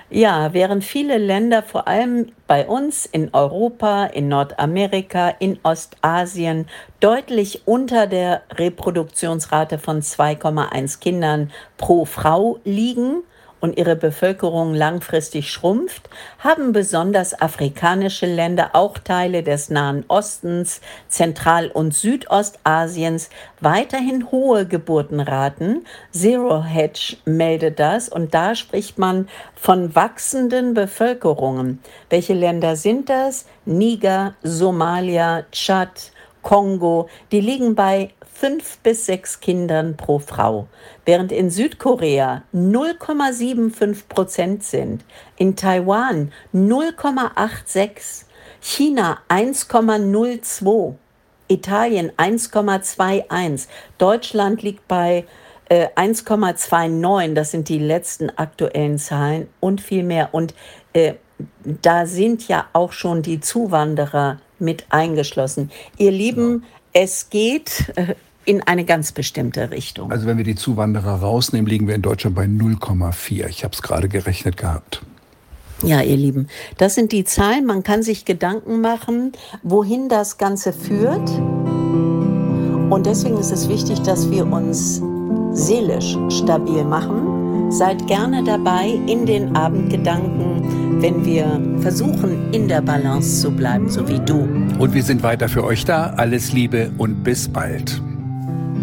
Ja, während viele Länder, vor allem bei uns in Europa, in Nordamerika, in Ostasien, deutlich unter der Reproduktionsrate von 2,1 Kindern pro Frau liegen und ihre Bevölkerung langfristig schrumpft, haben besonders afrikanische Länder, auch Teile des Nahen Ostens, Zentral- und Südostasiens weiterhin hohe Geburtenraten. Zero Hedge meldet das und da spricht man von wachsenden Bevölkerungen. Welche Länder sind das? Niger, Somalia, Tschad, Kongo, die liegen bei 5 bis 6 Kindern pro Frau, während in Südkorea 0,75% sind, in Taiwan 0,86, China 1,02, Italien 1,21, Deutschland liegt bei 1,29, das sind die letzten aktuellen Zahlen und viel mehr. Und äh, da sind ja auch schon die Zuwanderer mit eingeschlossen. Ihr Genau. Lieben, es geht in eine ganz bestimmte Richtung. Also wenn wir die Zuwanderer rausnehmen, liegen wir in Deutschland bei 0,4. Ich habe es gerade gerechnet gehabt. Ja, ihr Lieben, das sind die Zahlen. Man kann sich Gedanken machen, wohin das Ganze führt. Und deswegen ist es wichtig, dass wir uns seelisch stabil machen. Seid gerne dabei in den Abendgedanken, wenn wir versuchen, in der Balance zu bleiben, so wie du. Und wir sind weiter für euch da. Alles Liebe und bis bald.